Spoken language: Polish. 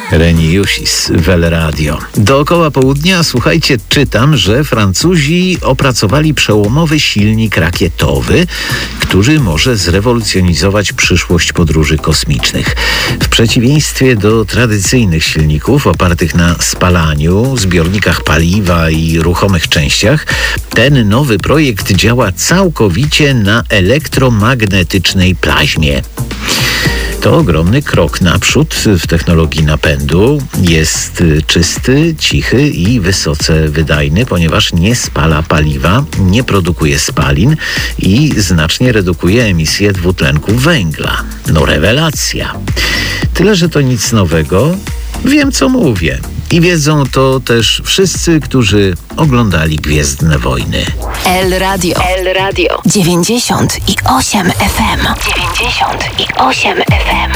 Reni Jusis w El Radio. Dookoła południa, słuchajcie, czytam, że Francuzi opracowali przełomowy silnik rakietowy, który może zrewolucjonizować przyszłość podróży kosmicznych. W przeciwieństwie do tradycyjnych silników opartych na spalaniu, zbiornikach paliwa i ruchomych częściach, ten nowy projekt działa całkowicie na elektromagnetycznej plaźmie. To ogromny krok naprzód w technologii napędu. Jest czysty, cichy i wysoce wydajny, ponieważ nie spala paliwa, nie produkuje spalin i znacznie redukuje emisję dwutlenku węgla. No rewelacja. Tyle, że to nic nowego. Wiem, co mówię. I wiedzą to też wszyscy, którzy oglądali Gwiezdne Wojny. El Radio 98 FM. 98 FM.